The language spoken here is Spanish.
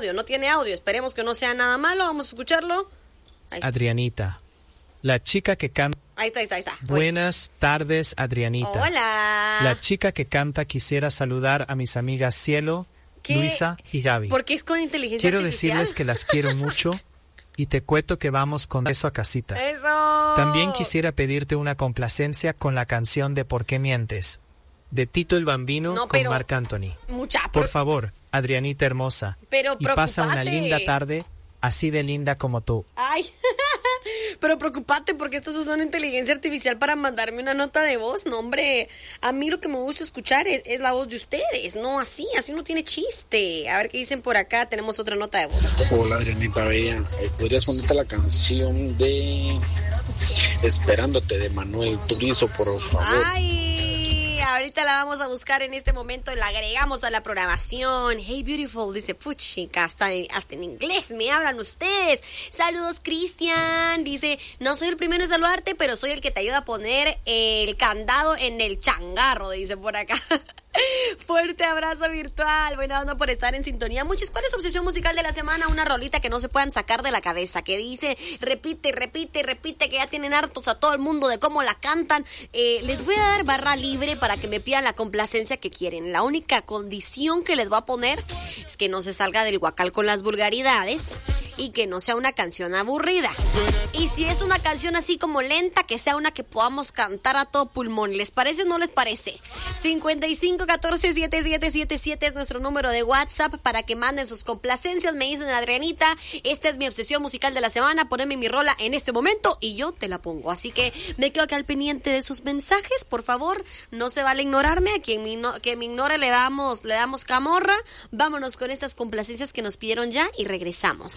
audio, esperemos que no sea nada malo, vamos a escucharlo. Adrianita, la chica que canta. Ahí está. Buenas tardes, Adrianita. Hola. La chica que canta quisiera saludar a mis amigas Cielo, ¿Qué? Luisa y Gaby. ¿Por qué es con inteligencia Quiero artificial? decirles que las quiero mucho y te cuento que vamos con eso a casita. ¡Eso! También quisiera pedirte una complacencia con la canción de ¿Por qué mientes? De Tito el Bambino con Marc Anthony. Por favor, Adrianita hermosa. Pero y pasa una linda tarde, así de linda como tú. Ay, pero preocupate porque estás usando inteligencia artificial para mandarme una nota de voz. No, hombre, a mí lo que me gusta escuchar es la voz de ustedes, no así no tiene chiste. A ver qué dicen por acá, tenemos otra nota de voz. Hola, Adrianita Bella, ¿podrías ponerte la canción de Esperándote de Manuel Turizo, por favor? Ay, ahorita la vamos a buscar en este momento y la agregamos a la programación. Hey beautiful, dice puchica, hasta en inglés me hablan ustedes. Saludos, Cristian, dice, no soy el primero en saludarte, pero soy el que te ayuda a poner el candado en el changarro, dice por acá. Fuerte abrazo virtual, buena onda por estar en sintonía. Muchis, ¿cuál es su obsesión musical de la semana? Una rolita que no se puedan sacar de la cabeza, que dice, repite, que ya tienen hartos a todo el mundo de cómo la cantan. Les voy a dar barra libre para que me pidan la complacencia que quieren. La única condición que les voy a poner es que no se salga del guacal con las vulgaridades y que no sea una canción aburrida. Y si es una canción así como lenta, que sea una que podamos cantar a todo pulmón. ¿Les parece o no les parece? 5514-7777 es nuestro número de WhatsApp para que manden sus complacencias. Me dicen, Adrianita, esta es mi obsesión musical de la semana, poneme mi rola en este momento y yo te la pongo. Así que me quedo acá al pendiente de sus mensajes, por favor, no se vale ignorarme. A quien me ignore le damos camorra. Vámonos con estas complacencias que nos pidieron ya y regresamos.